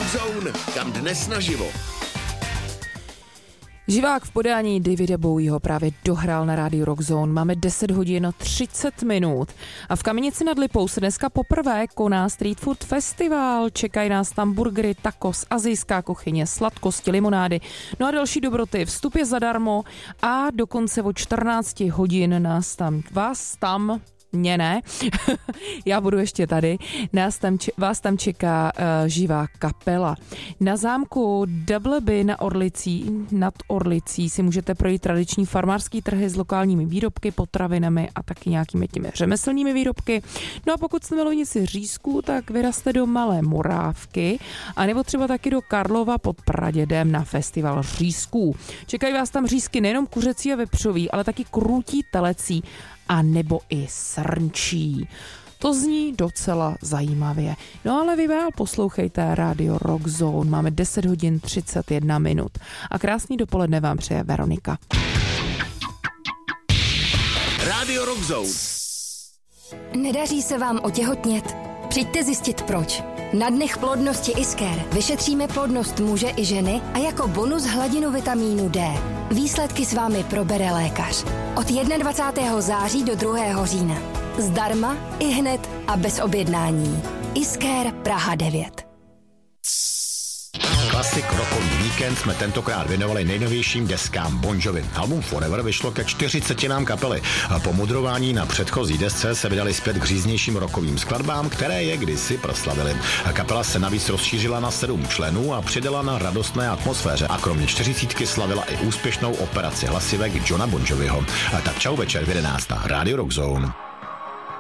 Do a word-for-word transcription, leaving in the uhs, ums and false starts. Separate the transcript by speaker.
Speaker 1: Rock Zone, kam dnes naživo.
Speaker 2: Živák v podání Davida Bowieho právě dohrál na rádiu Rock Zone. Máme deset hodin třicet minut a v Kamenici nad Lipou se dneska poprvé koná Street Food Festival. Čekají nás tam burgery, tacos, asijská kuchyně, sladkosti, limonády, no a další dobroty. Vstup je zadarmo a dokonce od čtrnáct hodin nás tam, vás tam... Mně ne, já budu ještě tady, nás tam, vás tam čeká uh, živá kapela. Na zámku Double B na Orlicí, nad Orlicí si můžete projít tradiční farmářský trhy s lokálními výrobky, potravinami a taky nějakými těmi řemeslnými výrobky. No a pokud jste milovníci řízků, tak vyraste do Malé Morávky a nebo třeba taky do Karlova pod Pradědem na festival řízků. Čekají vás tam řízky nejenom kuřecí a vepřový, ale taky krůtí telecí a nebo i srnčí. To zní docela zajímavě. No ale vy dál poslouchejte Radio Rock Zone. Máme deset hodin třicet jedna minut. A krásný dopoledne vám přeje Veronika.
Speaker 1: Radio Rock Zone.
Speaker 3: Nedaří se vám otěhotnět? Přijďte zjistit proč. Na dnech plodnosti Isker vyšetříme plodnost muže i ženy a jako bonus hladinu vitamínu D. Výsledky s vámi probere lékař. Od dvacátého prvního září do druhého října. Zdarma, i hned a bez objednání. Isker Praha devět.
Speaker 4: Klasik rokový víkend jsme tentokrát věnovali nejnovějším deskám Bon Jovi. Album Forever vyšlo ke čtyřicetinám kapely. A po mudrování na předchozí desce se vydali zpět k říznějším rokovým skladbám, které je kdysi proslavili. Kapela se navíc rozšířila na sedm členů a přidala na radostné atmosféře a kromě čtyřicítky slavila i úspěšnou operaci hlasivek Johna Bon Joviho. A tak čau večer v jedenáct. Radio Rock Zone.